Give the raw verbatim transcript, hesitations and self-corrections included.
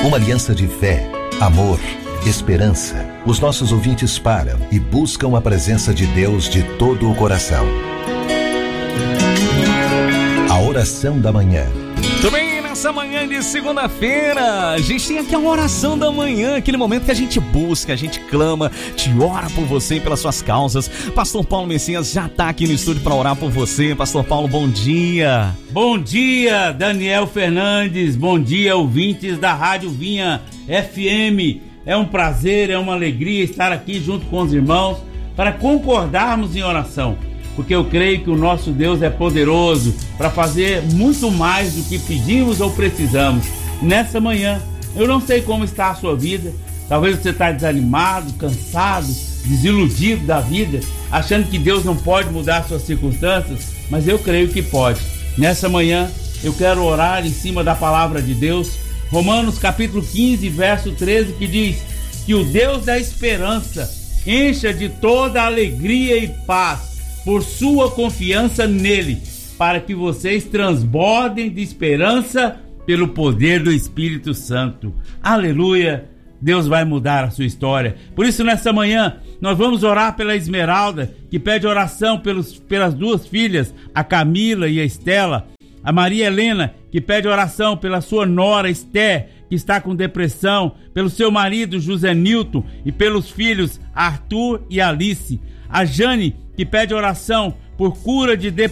Uma aliança de fé, amor, esperança. Os nossos ouvintes param e buscam a presença de Deus de todo o coração. A oração da manhã. Também nessa manhã de segunda-feira, a gente tem aqui a oração da manhã, aquele momento que a gente busca, a gente clama, te ora por você e pelas suas causas. Pastor Paulo Messias já está aqui no estúdio para orar por você. Pastor Paulo, bom dia. Bom dia, Daniel Fernandes. Bom dia, ouvintes da Rádio Vinha F M. É um prazer, é uma alegria estar aqui junto com os irmãos para concordarmos em oração, porque eu creio que o nosso Deus é poderoso para fazer muito mais do que pedimos ou precisamos. Nessa manhã, eu não sei como está a sua vida, talvez você está desanimado, cansado, desiludido da vida, achando que Deus não pode mudar suas circunstâncias, mas eu creio que pode. Nessa manhã, eu quero orar em cima da palavra de Deus, Romanos capítulo quinze, verso treze, que diz que o Deus da esperança encha de toda alegria e paz por sua confiança nele, para que vocês transbordem de esperança pelo poder do Espírito Santo. Aleluia! Deus vai mudar a sua história. Por isso, nessa manhã, nós vamos orar pela Esmeralda, que pede oração pelos, pelas duas filhas, a Camila e a Estela. A Maria Helena, que pede oração pela sua nora Esté, que está com depressão, pelo seu marido José Nilton e pelos filhos Arthur e Alice. A Jane, que pede oração por cura de depressão